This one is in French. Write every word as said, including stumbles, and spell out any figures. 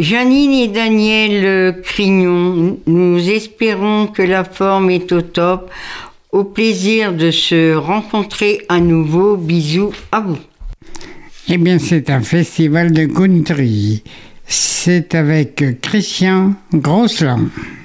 Janine et Daniel Crignon, nous espérons que la forme est au top. Au plaisir de se rencontrer à nouveau. Bisous à vous. Eh bien, c'est un festival de country. C'est avec Christian Grosselin.